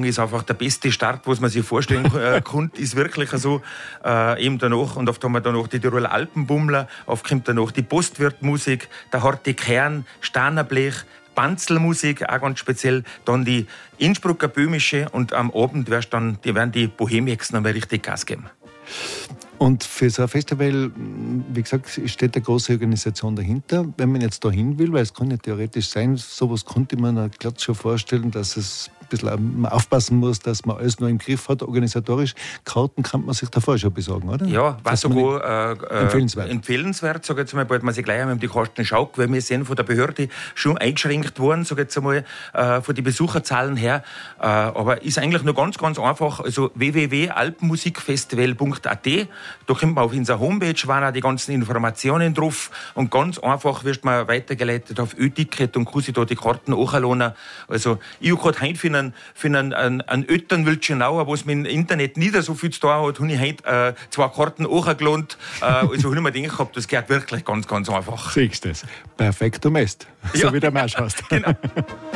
sagen, ist einfach der beste Start, was man sich vorstellen kann, ist wirklich so. Eben danach, und oft haben wir danach die Tiroler Alpenbummler, oft kommt danach die Postwirtmusik, der harte Kern, Steinerblech, Banzelmusik, auch ganz speziell, dann die Innsbrucker Böhmische und am Abend werden die Bohemiacs noch mal richtig Gas geben. Und für so ein Festival, wie gesagt, steht eine große Organisation dahinter. Wenn man jetzt da hin will, weil es kann ja theoretisch sein, sowas konnte man sich glatt schon vorstellen, dass es ein bisschen aufpassen muss, dass man alles noch im Griff hat, organisatorisch. Karten kann man sich davor schon besorgen, oder? Ja, war sogar empfehlenswert, sage ich jetzt mal, bald man sich gleich einmal um die Karten schaut, weil wir sind von der Behörde schon eingeschränkt worden, sage ich jetzt einmal, von den Besucherzahlen her. Aber ist eigentlich nur ganz, ganz einfach, also www.alpenmusikfestival.at. Da kommt man auf unsere Homepage, waren auch die ganzen Informationen drauf und ganz einfach wird man weitergeleitet auf Ö-Ticket und kann sich da die Karten anladen. Also ich habe gerade heute für einen Öttern-Wildschenauer, was mit dem Internet nicht so viel zu tun hat, habe ich heute 2 Karten angeladen. Also habe ich mir gedacht, das geht wirklich ganz, ganz einfach. Siehst du das? Perfekt, du Mist. So wie der Marsch hast. Genau.